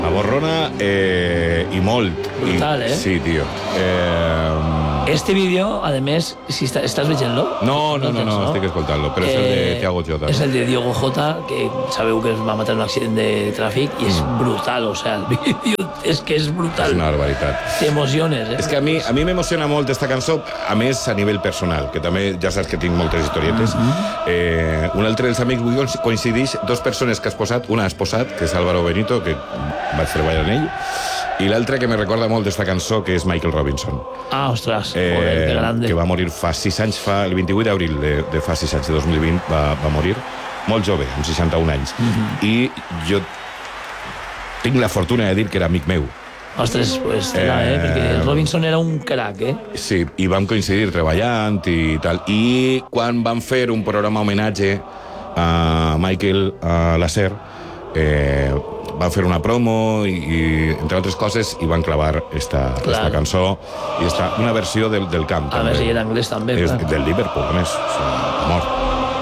A Borrona i molt. Brutal, Sí, tio. Este vídeo, a més, si estàs veient-lo? No, estic escoltant-lo, però és el de Thiago Jota. És el de Diogo Jota, que sabeu que es va matar en un accident de tràfic, i és brutal, o sea, el vídeo és que és brutal. És una barbaritat. T'emociones, És que a mi m'emociona molt esta cançó, a més a nivell personal, que també ja saps que tinc moltes historietes. Un altre dels amics avui coincideix dos persones que has posat, una has posat, que és Álvaro Benito, que vaig treballar en ell, i l'altra que me recorda molt d'esta cançó, que és Michael Robinson. Ah, ostres, joder, que grande. Que va morir fa 6 anys, el 28 d'abril de fa 6 anys, de 2020, va morir, molt jove, amb 61 anys. I jo tinc la fortuna de dir que era amic meu. Ostres, pues perquè Robinson era un crac, Sí, i vam coincidir treballant i tal. I quan vam fer un programa homenatge a Michael Lasser, van fer una promo i entre altres coses, i van clavar esta cançó, i una versió del camp. A més, i en anglès també. És del Liverpool, a més. Amor.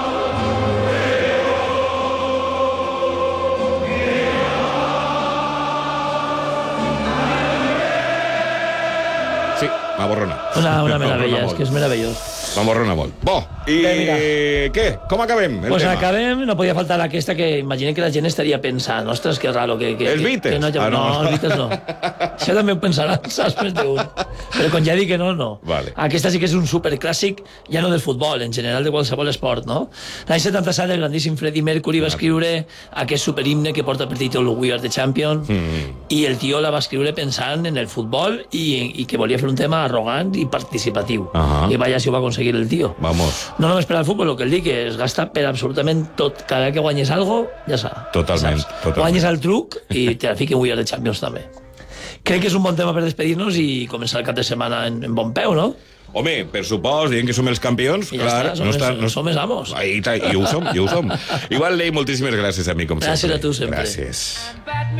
Sí, va Borrona. Una meravella, és que és meravellós. Va Borrona molt. Bo, i què? Com acabem? Pues acabem, no podia faltar aquesta que imaginem que la gent estaria pensant, ostres, que raro que els Beatles? No, els Beatles no. Això també ho pensaran, saps, més d'un. Però quan ja dic que no. Vale. Aquesta sí que és un superclàssic, ja no del futbol, en general de qualsevol esport, no? L'any 77 el grandíssim Freddie Mercury va escriure aquest superhimne que porta per títol We Are the Champion, i el tio la va escriure pensant en el futbol i que volia fer un tema arrogant i participatiu. I vaya si ho va aconseguir el tio. Vamos. No només per al futbol, el que el dic es gasta per absolutament tot. Cada vegada que guanyes algo, ja saps. Totalment. Guanyes el truc i te la fiquen We Are the Champions també. Crec que és un bon tema per despedir-nos i començar el cap de setmana en bon peu, no? Home, per supost, dient que som els campions, clar, som els amos. I ho som. Igual, Lei, moltíssimes gràcies a mi, com sempre. Gràcies a tu sempre. Gràcies.